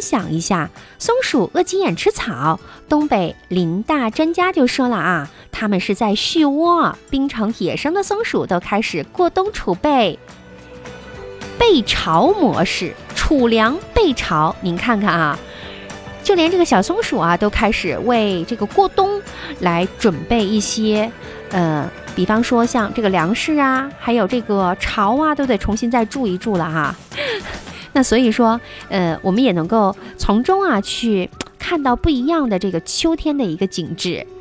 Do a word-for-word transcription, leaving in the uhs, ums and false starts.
享一下，松鼠饿鸡眼吃草，东北林大专家就说了啊，他们是在蓄窝，冰城野生的松鼠都开始过冬储备。备巢模式，储粮备巢，您看看啊，就连这个小松鼠啊，都开始为这个过冬来准备一些，呃，比方说像这个粮食啊，还有这个巢啊，都得重新再筑一筑了哈。那所以说，呃，我们也能够从中啊去看到不一样的这个秋天的一个景致。